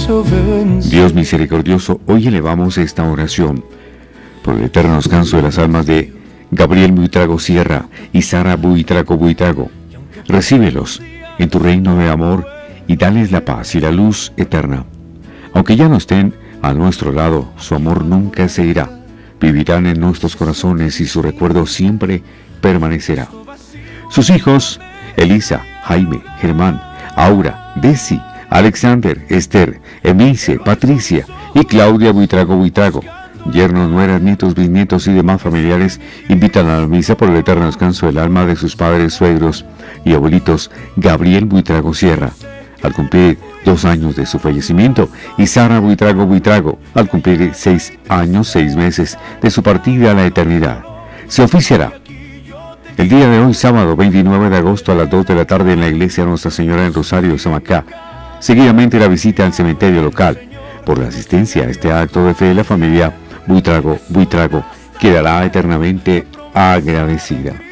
Dios misericordioso, hoy elevamos esta oración por el eterno descanso de las almas de Gabriel Buitrago Sierra y Sara Buitrago Buitrago. Recíbelos en tu reino de amor y dales la paz y la luz eterna. Aunque ya no estén a nuestro lado, su amor nunca se irá. Vivirán en nuestros corazones y su recuerdo siempre permanecerá. Sus hijos, Elisa, Jaime, Germán, Aura, Desi, Alexander, Esther, Emilce, Patricia y Claudia Buitrago Buitrago, yernos, nueras, nietos, bisnietos y demás familiares, invitan a la misa por el eterno descanso del alma de sus padres, suegros y abuelitos Gabriel Buitrago Sierra, al cumplir 2 años de su fallecimiento, y Sara Buitrago Buitrago, al cumplir 6 años, 6 meses de su partida a la eternidad. Se oficiará el día de hoy, sábado 29 de agosto a las 2 de la tarde en la iglesia Nuestra Señora en Rosario, Samacá. Seguidamente la visita al cementerio local. Por la asistencia a este acto de fe, la familia Buitrago Buitrago quedará eternamente agradecida.